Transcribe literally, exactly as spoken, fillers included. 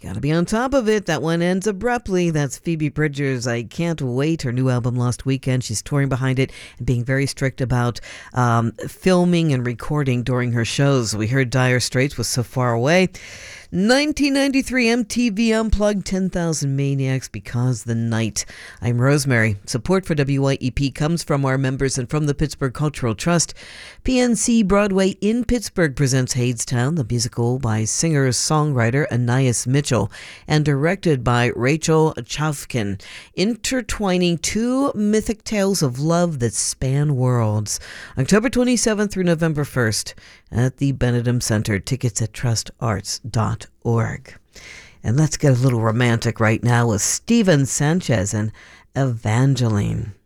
Gotta be on top of it. That one ends abruptly. That's Phoebe Bridgers' I Can't Wait, her new album Lost Weekend. She's touring behind it and being very strict about um, filming and recording during her shows. We heard Dire Straits with So Far Away. nineteen ninety-three M T V Unplugged, ten thousand Maniacs, Because the Night. I'm Rosemary. Support for W Y E P comes from our members and from the Pittsburgh Cultural Trust. P N C Broadway in Pittsburgh presents Hadestown, the musical by singer-songwriter Anais Mitchell and directed by Rachel Chavkin, intertwining two mythic tales of love that span worlds. October twenty-seventh through November first at the Benedum Center. Tickets at trust arts dot org. And let's get a little romantic right now with Steven Sanchez and Evangeline.